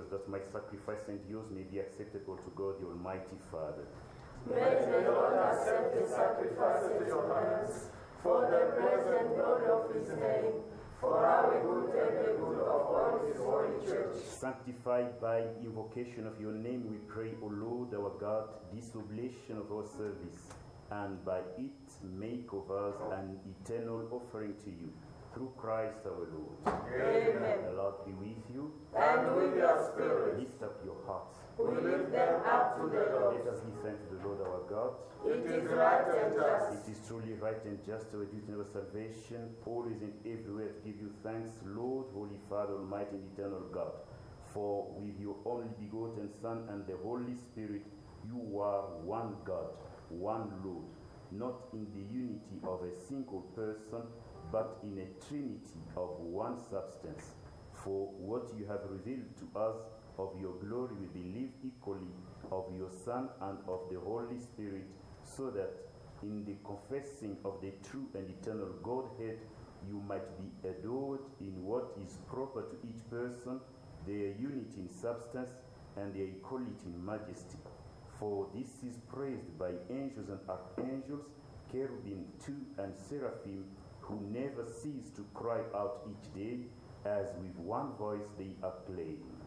that my sacrifice and yours may be acceptable to God the Almighty Father. May the Lord accept the sacrifice at your hands, for the praise and glory of his name, for our good and the good of all his holy church. Sanctified by invocation of your name, we pray, O Lord our God, this oblation of our service, and by it make of us an eternal offering to you. Through Christ our Lord. Amen. The Lord be with you. And with your spirit. Lift up your hearts. We lift them up to the Lord. Let us give thanks to the Lord our God. It is right and just. It is truly right and just, our duty and our salvation, always and everywhere to give you thanks, Lord, Holy Father, Almighty and eternal God. For with your only begotten Son and the Holy Spirit, you are one God, one Lord, not in the unity of a single person, but in a trinity of one substance. For what you have revealed to us of your glory, we believe equally of your Son and of the Holy Spirit, so that in the confessing of the true and eternal Godhead, you might be adored in what is proper to each person, their unity in substance and their equality in majesty. For this is praised by angels and archangels, cherubim too and seraphim, who never cease to cry out each day, as with one voice they acclaim.